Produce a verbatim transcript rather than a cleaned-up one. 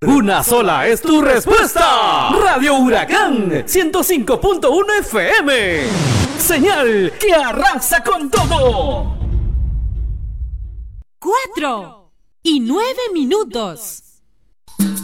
Una sola es tu respuesta. Radio Huracán ciento cinco punto uno F M. Señal que arrasa con todo. Cuatro y nueve minutos.